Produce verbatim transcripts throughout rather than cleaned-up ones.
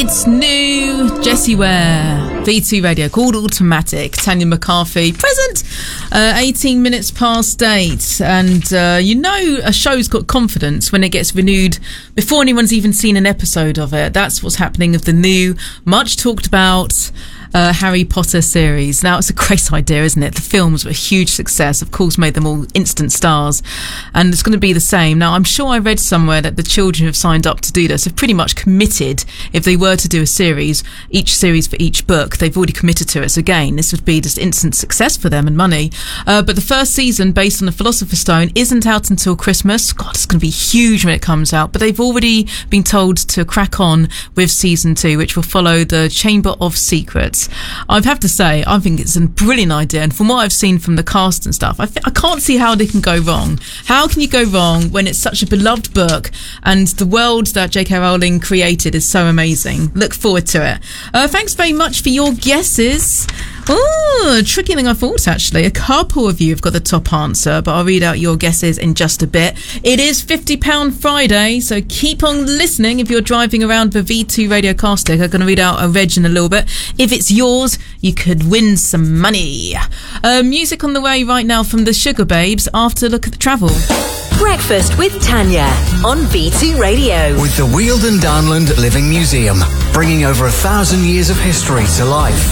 It's new. Jessie Ware, V two Radio, called Automatic. Tanya McCarthy, present. Uh, eighteen minutes past eight. And uh, you know a show's got confidence when it gets renewed before anyone's even seen an episode of it. That's what's happening with the new, much talked about Uh, Harry Potter series. Now, it's a great idea, isn't it? The films were a huge success, of course, made them all instant stars, and it's going to be the same. Now, I'm sure I read somewhere that the children who've signed up to do this have pretty much committed, if they were to do a series, each series for each book, they've already committed to it. So again, this would be just instant success for them and money. Uh, but the first season, based on the Philosopher's Stone, isn't out until Christmas. God, it's going to be huge when it comes out. But they've already been told to crack on with season two, which will follow the Chamber of Secrets. I have to say, I think it's a brilliant idea, and from what I've seen from the cast and stuff, I, th- I can't see how they can go wrong. How can you go wrong when it's such a beloved book and the world that J K Rowling created is so amazing? Look forward to it. Uh, thanks very much for your guesses. Oh, trickier than I thought, actually. A couple of you have got the top answer, but I'll read out your guesses in just a bit. It is fifty pounds Friday, so keep on listening if you're driving around the V two Radio car stick. I'm going to read out a reg in a little bit. If it's yours, you could win some money. Uh, music on the way right now from the Sugar Babes after Look at the Travel. Breakfast with Tanya on V two Radio. With the Wealdon Downland Living Museum, bringing over a thousand years of history to life.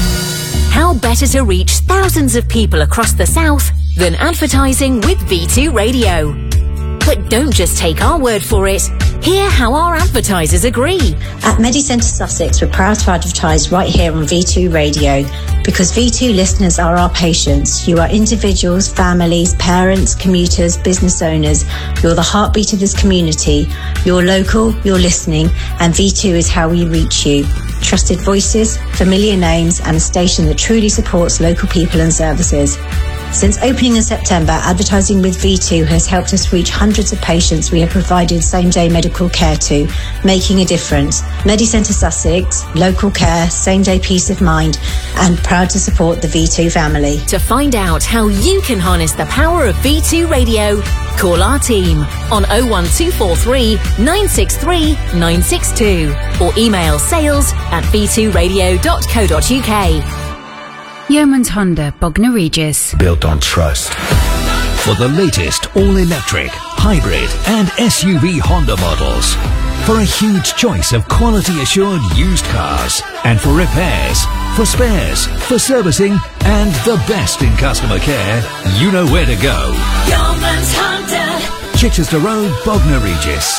How better to reach thousands of people across the South than advertising with V two Radio? But don't just take our word for it. Hear how our advertisers agree. At MediCentre Sussex, we're proud to advertise right here on V two Radio because V two listeners are our patients. You are individuals, families, parents, commuters, business owners. You're the heartbeat of this community. You're local, you're listening, and V two is how we reach you. Trusted voices, familiar names, and a station that truly supports local people and services. Since opening in September, advertising with V two has helped us reach hundreds of patients we have provided same-day medical care to, making a difference. MediCentre Sussex, local care, same-day peace of mind, and proud to support the V two family. To find out how you can harness the power of V two Radio, call our team on oh one two four three, nine six three, nine six two or email sales at v two radio dot co dot uk. Yeomans Honda, Bognor Regis. Built on trust. For the latest all-electric, hybrid and S U V Honda models. For a huge choice of quality-assured used cars. And for repairs, for spares, for servicing, and the best in customer care, you know where to go. Yeomans Honda. Chichester Road, Bognor Regis.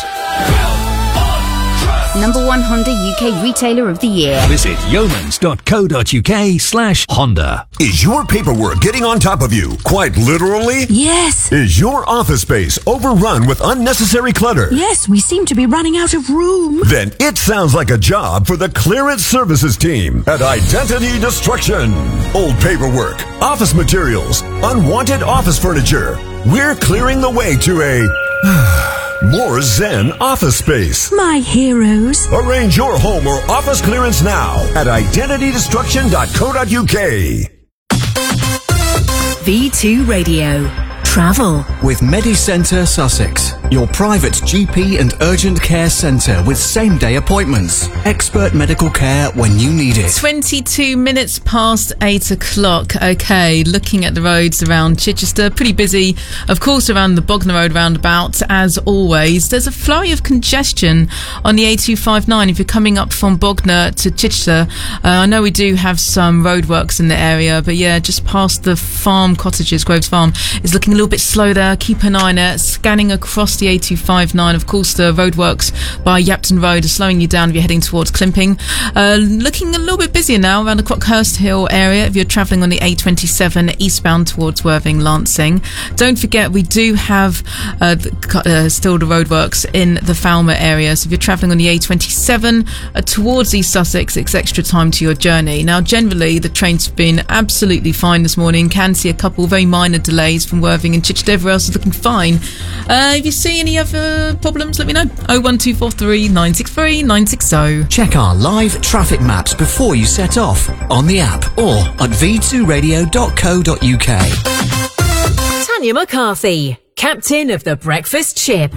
Number one Honda U K Retailer of the Year. Visit yeomans dot co dot uk slash Honda. Is your paperwork getting on top of you, quite literally? Yes. Is your office space overrun with unnecessary clutter? Yes, we seem to be running out of room. Then it sounds like a job for the Clearance Services team at Identity Destruction. Old paperwork, office materials, unwanted office furniture. We're clearing the way to a... more zen office space. My heroes. Arrange your home or office clearance now at identity destruction dot co dot uk. V two Radio. Travel. With MediCentre Sussex, your private G P and urgent care centre with same-day appointments. Expert medical care when you need it. twenty-two minutes past eight o'clock. Okay, looking at the roads around Chichester, pretty busy, of course, around the Bognor Road roundabout, as always. There's a flurry of congestion on the A two fifty-nine if you're coming up from Bognor to Chichester. Uh, I know we do have some roadworks in the area, but yeah, just past the farm cottages, Groves Farm, is looking a little bit slow there. Keep an eye on it. Scanning across the A two fifty-nine, of course, the roadworks by Yapton Road are slowing you down if you're heading towards Climping. Uh, looking a little bit busier now around the Crockhurst Hill area if you're travelling on the A twenty-seven eastbound towards Worthing, Lancing. Don't forget, we do have uh, the, uh, still the roadworks in the Falmer area, so if you're travelling on the A twenty-seven uh, towards East Sussex, it's extra time to your journey. Now, generally, the trains have been absolutely fine this morning. Can see a couple very minor delays from Worthing and Chichester. Everywhere else is looking fine. Uh, if you see any other problems, let me know. oh one two four three, nine six three, nine six zero. Check our live traffic maps before you set off on the app or at v two radio dot co dot uk. Tanya McCarthy, captain of the breakfast ship.